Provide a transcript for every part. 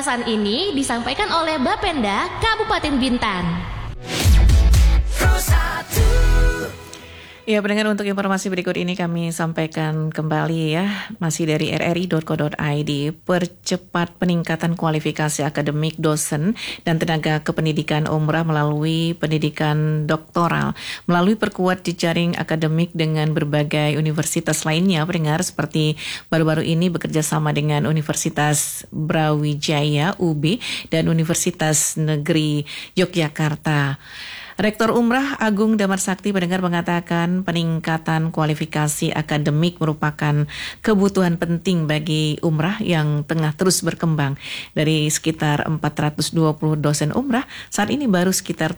Ulasan ini disampaikan oleh Bapenda Kabupaten Bintan. Ya, pendengar, untuk informasi berikut ini kami sampaikan kembali ya, masih dari rri.co.id. Percepat peningkatan kualifikasi akademik dosen dan tenaga kependidikan umrah melalui pendidikan doktoral, melalui perkuat jejaring akademik dengan berbagai universitas lainnya, pendengar, seperti baru-baru ini bekerja sama dengan Universitas Brawijaya UB dan Universitas Negeri Yogyakarta. Rektor Umrah Agung Damar Sakti, pendengar, mengatakan peningkatan kualifikasi akademik merupakan kebutuhan penting bagi umrah yang tengah terus berkembang. Dari sekitar 420 dosen umrah, saat ini baru sekitar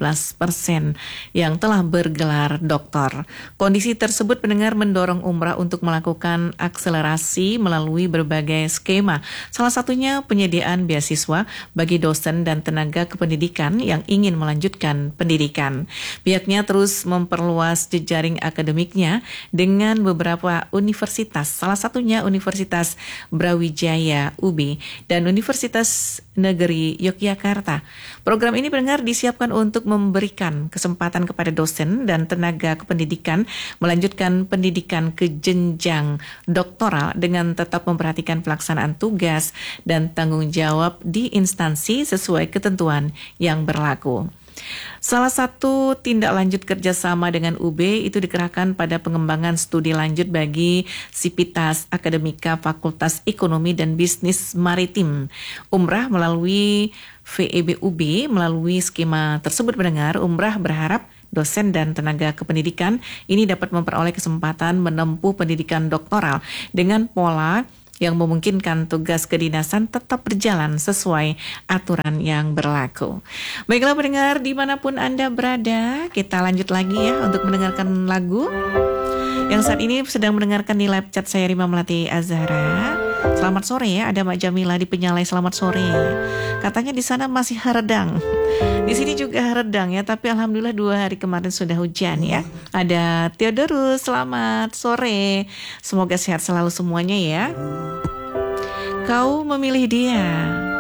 17% yang telah bergelar doktor. Kondisi tersebut, pendengar, mendorong umrah untuk melakukan akselerasi melalui berbagai skema. Salah satunya penyediaan beasiswa bagi dosen dan tenaga kependidikan yang ingin melanjutkan pendidikan. Pihaknya terus memperluas jejaring akademiknya dengan beberapa universitas, salah satunya Universitas Brawijaya UB dan Universitas Negeri Yogyakarta. Program ini, pendengar, disiapkan untuk memberikan kesempatan kepada dosen dan tenaga kependidikan melanjutkan pendidikan ke jenjang doktoral dengan tetap memperhatikan pelaksanaan tugas dan tanggung jawab di instansi sesuai ketentuan yang berlaku. Salah satu tindak lanjut kerjasama dengan UB itu dikerahkan pada pengembangan studi lanjut bagi Sivitas Akademika Fakultas Ekonomi dan Bisnis Maritim Umrah melalui VEB UB. Melalui skema tersebut, pendengar, umrah berharap dosen dan tenaga kependidikan ini dapat memperoleh kesempatan menempuh pendidikan doktoral dengan pola yang memungkinkan tugas kedinasan tetap berjalan sesuai aturan yang berlaku. Baiklah, pendengar, dimanapun Anda berada, kita lanjut lagi ya untuk mendengarkan lagu yang saat ini sedang mendengarkan di live chat saya, Rima Melati Azhara. Selamat sore ya, ada Mak Jamila di Penyalai, selamat sore. Katanya di sana masih haredang. Di sini juga haredang ya, tapi alhamdulillah 2 hari kemarin sudah hujan ya. Ada Theodorus, selamat sore. Semoga sehat selalu semuanya ya. Kau memilih dia.